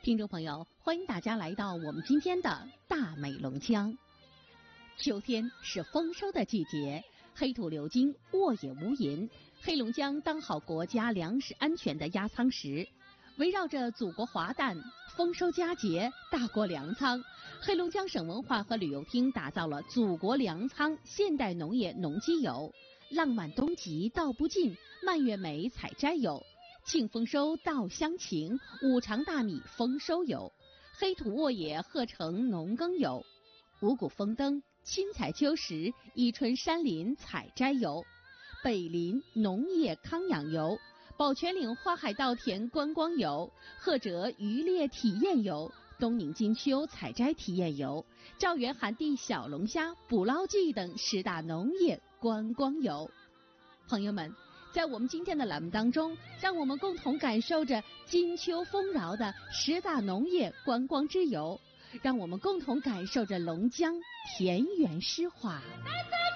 听众朋友，欢迎大家来到我们今天的大美龙江。秋天是丰收的季节，黑土流金，沃野无垠。黑龙江当好国家粮食安全的压舱石，围绕着祖国华诞、丰收佳节、大国粮仓，黑龙江省文化和旅游厅打造了祖国粮仓现代农业农机游、浪漫冬极道不尽、蔓越莓采摘游、庆丰收稻香情、五常大米丰收游、黑土沃野鹤城农耕游、五谷丰登、亲采秋实、伊春山林采摘游、北林农业康养游、宝泉岭花海稻田观光游、赫哲渔猎体验游、东宁金秋采摘体验游、赵源寒地小龙虾捕捞季等10大农业观光游。朋友们，在我们今天的栏目当中，让我们共同感受着金秋丰饶的10大农业观光之游，让我们共同感受着龙江田园诗画。